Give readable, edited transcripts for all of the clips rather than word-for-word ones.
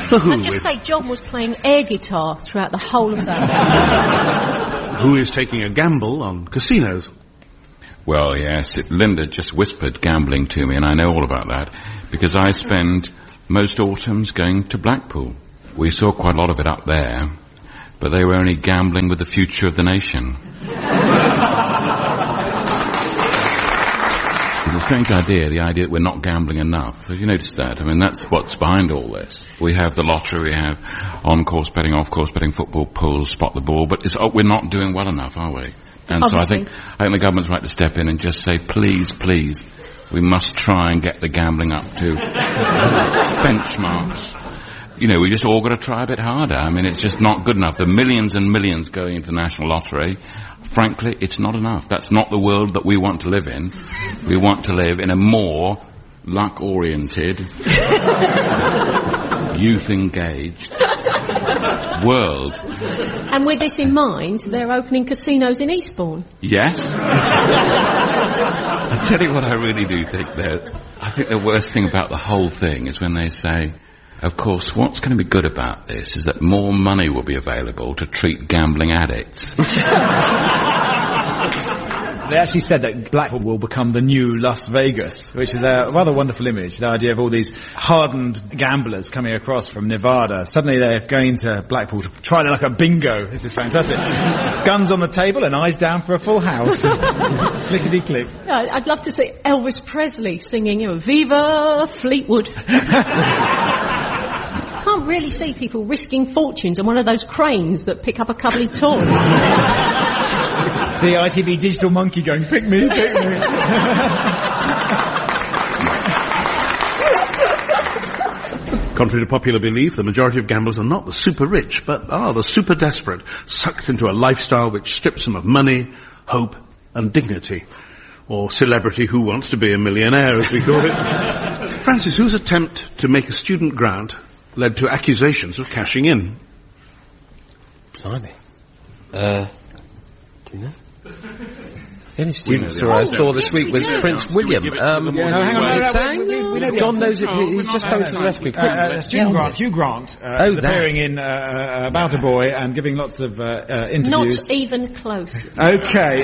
I'd just say John was playing air guitar throughout the whole of that. Who is taking a gamble on casinos? Well, yes, Linda just whispered gambling to me, and I know all about that, because I spend most autumns going to Blackpool. We saw quite a lot of it up there, but they were only gambling with the future of the nation. It's a strange idea, the idea that we're not gambling enough. Have you noticed that? I mean, that's what's behind all this. We have the lottery, we have on-course betting, off-course betting, football, pools, spot the ball, but we're not doing well enough, are we? And Obviously. so I think the government's right to step in and just say, please, please, we must try and get the gambling up to benchmarks. You know, we just all got to try a bit harder. I mean, it's just not good enough. The millions and millions going into the National Lottery, frankly, it's not enough. That's not the world that we want to live in. We want to live in a more luck-oriented, youth-engaged world. And with this in mind, they're opening casinos in Eastbourne. Yes. I tell you what I really do think there. I think the worst thing about the whole thing is when they say, of course, what's going to be good about this is that more money will be available to treat gambling addicts. They actually said that Blackpool will become the new Las Vegas, which is a rather wonderful image. The idea of all these hardened gamblers coming across from Nevada. Suddenly they're going to Blackpool to try like a bingo. This is fantastic. Guns on the table and eyes down for a full house. Clickety-click. I'd love to see Elvis Presley singing, Viva Fleetwood. Can't really see people risking fortunes on one of those cranes that pick up a cuddly toy. The ITV digital monkey going, pick me, pick me. Contrary to popular belief, the majority of gamblers are not the super rich, but are the super desperate, sucked into a lifestyle which strips them of money, hope, and dignity. Or celebrity who wants to be a millionaire, as we call it. Francis, whose attempt to make a student grant led to accusations of cashing in? Blimey. Do you know? Any students I saw this week with Prince William. Hang on. John knows it. He's just coming to the rescue. Student Grant, Hugh Grant, is appearing in About a Boy and giving lots of interviews. Not even close. Okay.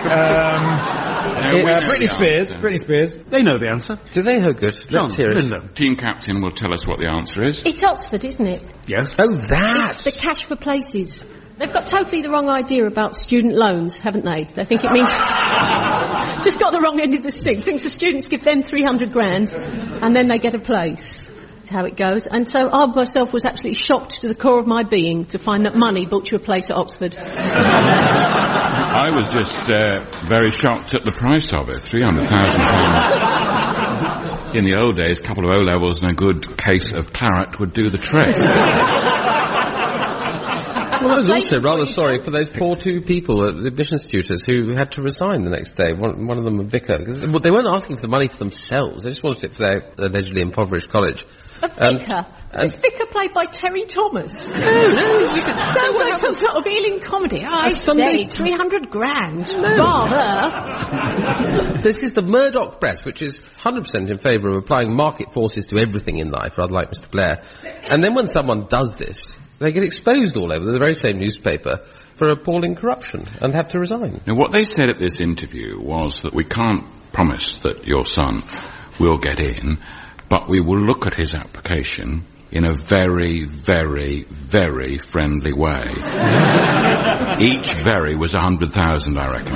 Britney Spears. They know the answer. Do they? Oh, good. Let's hear it. Linda. Team captain will tell us what the answer is. It's Oxford, isn't it? Yes. Oh, that. It's the cash for places. They've got totally the wrong idea about student loans, haven't they? They think it means... just got the wrong end of the stick. Thinks the students give them 300 grand and then they get a place. That's how it goes. And so I myself was actually shocked to the core of my being to find that money bought you a place at Oxford. I was just very shocked at the price of it, £300,000. In the old days, a couple of O-levels and a good case of claret would do the trick. Well, I was also rather sorry for those poor two people, the admissions tutors, who had to resign the next day. One of them a vicar. They weren't asking for the money for themselves. They just wanted it for their allegedly impoverished college. A vicar? Is this vicar played by Terry Thomas? No. Sounds like some sort of Ealing comedy. I say 300 grand. Rather. This is the Murdoch press, which is 100% in favour of applying market forces to everything in life, rather like Mr. Blair. And then when someone does this, they get exposed all over the very same newspaper for appalling corruption and have to resign. Now, what they said at this interview was that we can't promise that your son will get in, but we will look at his application in a very, very, very friendly way. Each very was 100,000, I reckon.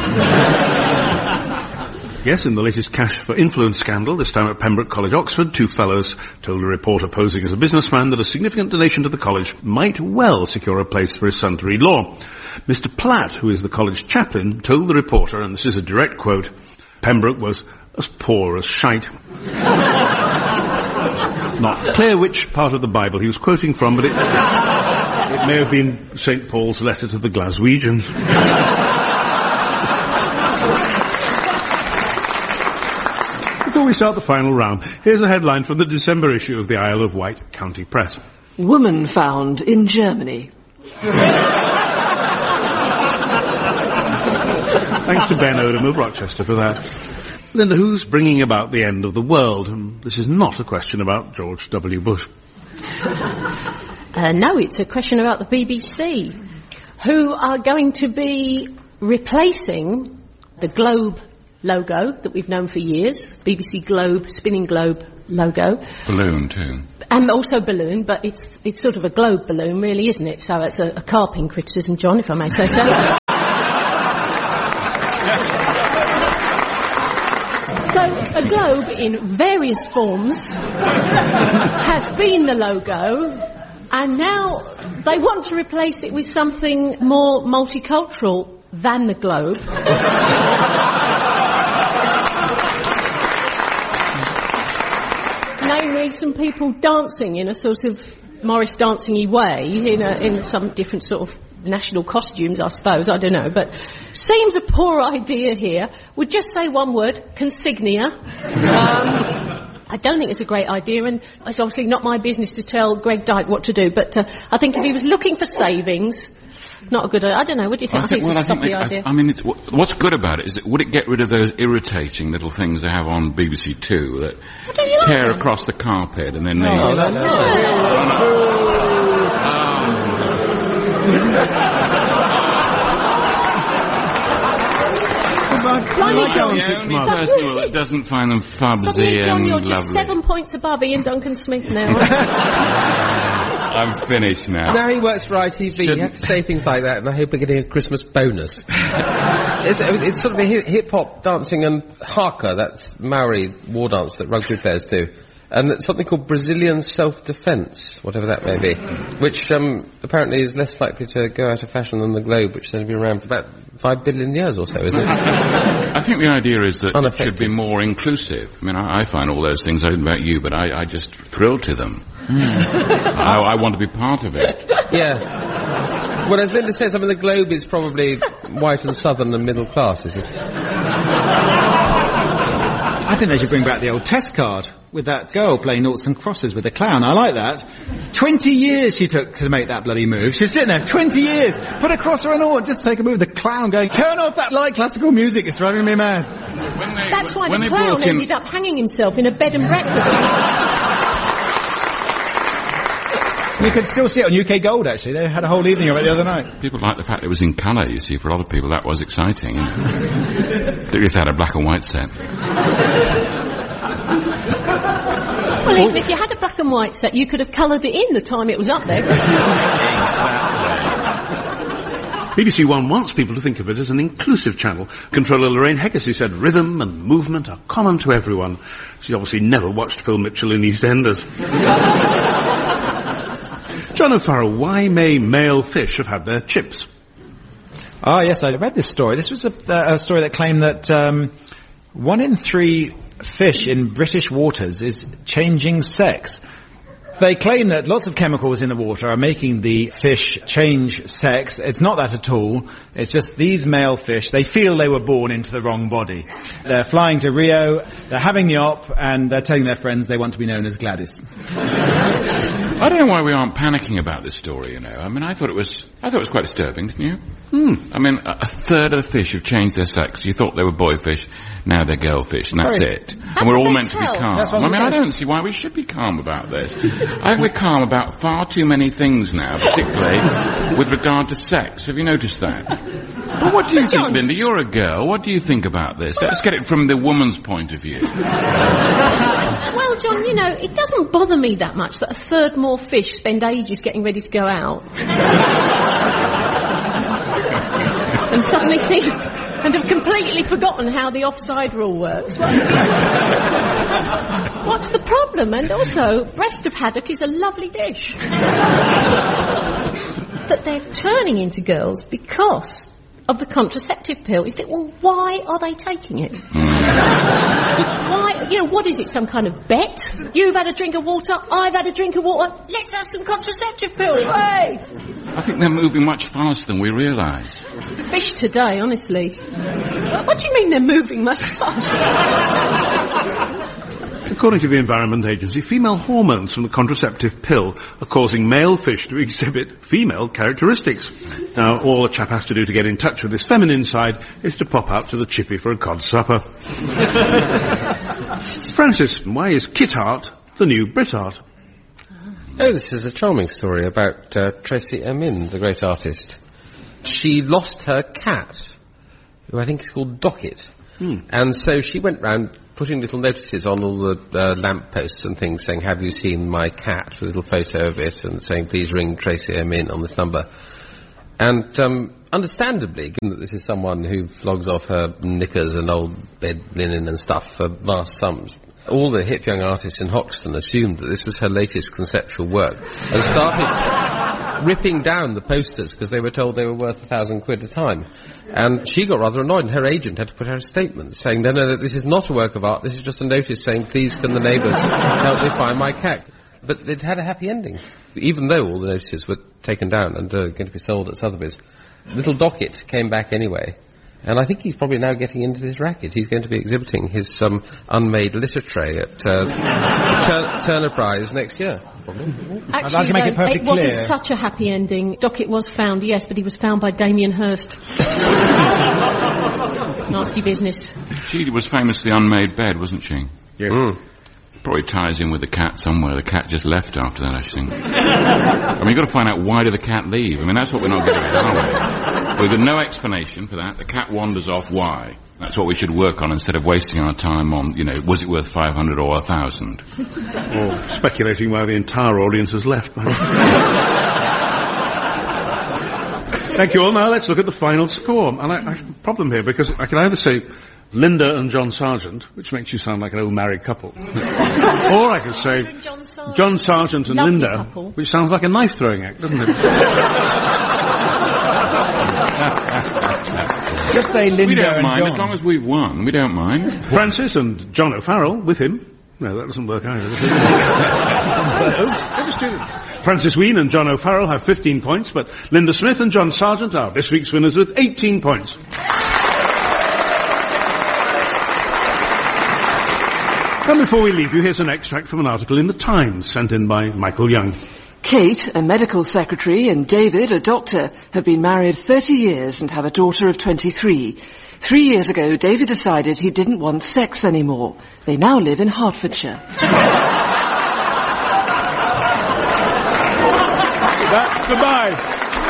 Yes, in the latest cash for influence scandal, this time at Pembroke College, Oxford, two fellows told a reporter posing as a businessman that a significant donation to the college might well secure a place for his son to read law. Mr. Platt, who is the college chaplain, told the reporter, and this is a direct quote, Pembroke was as poor as shite. Not clear which part of the Bible he was quoting from, but it may have been St. Paul's letter to the Glaswegians. Before we start the final round, here's a headline from the December issue of the Isle of Wight County Press. Woman found in Germany. Thanks to Ben Odom of Rochester for that. Linda, who's bringing about the end of the world? And this is not a question about George W. Bush. No, it's a question about the BBC, who are going to be replacing the Globe logo that we've known for years, BBC Globe, spinning globe logo. Balloon too. And also balloon, but it's sort of a globe balloon, really, isn't it? So it's a carping criticism, John, if I may say so. So a globe in various forms has been the logo, and now they want to replace it with something more multicultural than the globe. Namely, some people dancing in a sort of Morris dancing-y way, in some different sort of national costumes, I suppose, I don't know, but seems a poor idea here. Would just say one word, consignia. I don't think it's a great idea, and it's obviously not my business to tell Greg Dyke what to do, but I think if he was looking for savings, not a good idea. I don't know, what do you think? I think it's a soppy idea. What's good about it is would it get rid of those irritating little things they have on BBC Two that tear across the carpet and then they... Blimey, John. The only person that doesn't find them fubsy John, and you're just lovely. 7 points above Ian Duncan Smith now. I'm finished now. Now he works for ITV. You have to say things like that, and I hope we're getting a Christmas bonus. It's sort of a hip-hop dancing and haka, that's Maori war dance that rugby players do. And it's something called Brazilian self-defense, whatever that may be, which apparently is less likely to go out of fashion than the globe, which has only been around for about 5 billion years or so, isn't it? I think the idea is that it should be more inclusive. I mean, I find all those things, I don't know about you, but I just thrill to them. I want to be part of it. Yeah. Well, as Linda says, the globe is probably white and southern and middle class, is it? I think they should bring back the old test card with that girl playing noughts and crosses with the clown. I like that. 20 years she took to make that bloody move. She was sitting there, 20 years. Put a cross or a nought, just take a move. The clown going, turn off that light classical music, it's driving me mad. That's why the clown ended up hanging himself in a bed and breakfast. You can still see it on UK Gold, actually. They had a whole evening of it the other night. People like the fact it was in colour, you see. For a lot of people, that was exciting, Particularly if they had a black and white set. Well, even if you had a black and white set, you could have coloured it in the time it was up there. BBC One wants people to think of it as an inclusive channel. Controller Lorraine Heggessy said rhythm and movement are common to everyone. She's obviously never watched Phil Mitchell in EastEnders. John O'Farrell, why may male fish have had their chips? Ah, yes, I read this story. This was a story that claimed that 1 in 3 fish in British waters is changing sex. They claim that lots of chemicals in the water are making the fish change sex. It's not that at all. It's just these male fish, they feel they were born into the wrong body. They're flying to Rio, they're having the op, and they're telling their friends they want to be known as Gladys. I don't know why we aren't panicking about this story, I thought it was quite disturbing, didn't you? A third of the fish have changed their sex. You thought they were boy fish, now they're girl fish, and that's it. And we're all meant to be calm. I don't see why we should be calm about this. I think we're calm about far too many things now, particularly with regard to sex. Have you noticed that? Well, what do you think, Linda? You're a girl. What do you think about this? Let's get it from the woman's point of view. Well, John, it doesn't bother me that much that a third more fish spend ages getting ready to go out. And suddenly seem and have completely forgotten how the offside rule works. What's the problem? And also, breast of haddock is a lovely dish. That they're turning into girls because of the contraceptive pill. You think, well, why are they taking it? Why? What is it, some kind of bet? You've had a drink of water, I've had a drink of water, let's have some contraceptive pills, hey! I think they're moving much faster than we realise. Fish today, honestly. What do you mean they're moving much faster? According to the Environment Agency, female hormones from the contraceptive pill are causing male fish to exhibit female characteristics. Now, all a chap has to do to get in touch with his feminine side is to pop out to the chippy for a cod supper. Francis, why is Kit Art the new Brit Art? Oh, this is a charming story about Tracy Emin, the great artist. She lost her cat, who I think is called Docket. And so she went round putting little notices on all the lamp posts and things saying, have you seen my cat, with a little photo of it, and saying, please ring Tracy Emin on this number. And understandably, given that this is someone who flogs off her knickers and old bed linen and stuff for vast sums, all the hip young artists in Hoxton assumed that this was her latest conceptual work and started ripping down the posters because they were told they were worth £1,000 a time. And she got rather annoyed, and her agent had to put out a statement saying, no, this is not a work of art, this is just a notice saying, please can the neighbours help me find my cat. But it had a happy ending, even though all the notices were taken down and going to be sold at Sotheby's. Little Docket came back anyway. And I think he's probably now getting into this racket. He's going to be exhibiting his unmade litter tray at Turner Prize next year. Actually, I'd like to make it perfectly clear. It wasn't such a happy ending. Docket was found, yes, but he was found by Damien Hirst. Nasty business. She was famously unmade bed, wasn't she? Yeah. Probably ties in with the cat somewhere. The cat just left after that, I think. I mean, you've got to find out, why did the cat leave? I mean, that's what we're not getting at, are we? We've got no explanation for that. The cat wanders off. Why? That's what we should work on instead of wasting our time on, was it worth 500 or 1,000? Or speculating why the entire audience has left. Thank you all. Now let's look at the final score. And I have a problem here, because I can either say Linda and John Sargent, which makes you sound like an old married couple. Or I could say John Sargent and Lovely Linda, couple. which sounds like a knife-throwing act, doesn't it? Just say Linda We don't and mind, John. as long as we've won. We don't mind. Francis and John O'Farrell with him. No, that doesn't work either. Does it? Francis Ween and John O'Farrell have 15 points, but Linda Smith and John Sargent are this week's winners with 18 points. And before we leave you, here's an extract from an article in The Times sent in by Michael Young. Kate, a medical secretary, and David, a doctor, have been married 30 years and have a daughter of 23. 3 years ago, David decided he didn't want sex anymore. They now live in Hertfordshire. Goodbye.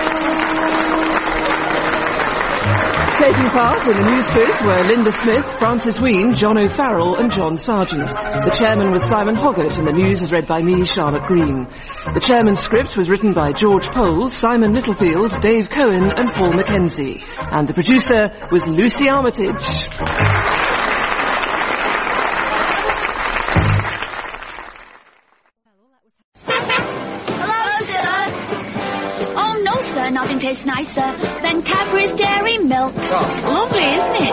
Taking part in the news quiz were Linda Smith, Francis Ween, John O'Farrell and John Sargent. The chairman was Simon Hoggart and the news is read by me, Charlotte Green. The chairman's script was written by George Poles, Simon Littlefield, Dave Cohen and Paul Mackenzie. And the producer was Lucy Armitage. Nothing tastes nicer than Cadbury's Dairy Milk. Lovely, isn't it?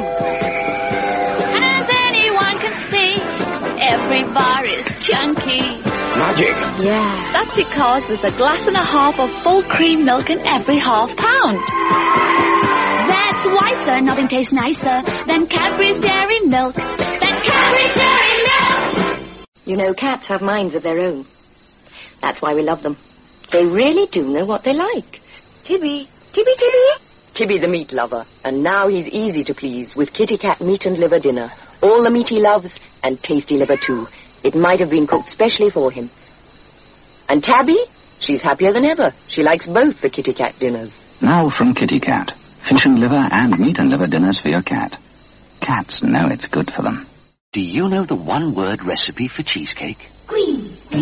And as anyone can see, every bar is chunky. Magic. Yeah. That's because there's a glass and a half of full cream milk in every half pound. That's why, sir, nothing tastes nicer than Cadbury's Dairy Milk. Than Cadbury's Dairy Milk! You know, cats have minds of their own. That's why we love them. They really do know what they like. Tibby. Tibby the meat lover. And now he's easy to please with Kitty Cat meat and liver dinner. All the meat he loves, and tasty liver too. It might have been cooked specially for him. And Tabby? She's happier than ever. She likes both the Kitty Cat dinners. Now from Kitty Cat. Fish and liver and meat and liver dinners for your cat. Cats know it's good for them. Do you know the one-word recipe for cheesecake? Green.